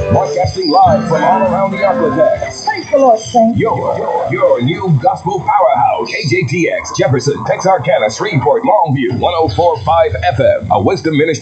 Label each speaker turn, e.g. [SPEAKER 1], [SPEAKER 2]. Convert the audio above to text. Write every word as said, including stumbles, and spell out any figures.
[SPEAKER 1] Broadcasting live from all around the Arklatex.
[SPEAKER 2] Praise the Lord, saints.
[SPEAKER 1] Your, your new gospel powerhouse. K J T X, Jefferson, Texarkana, Shreveport, Longview, one oh four point five F M. A Wisdom Ministry.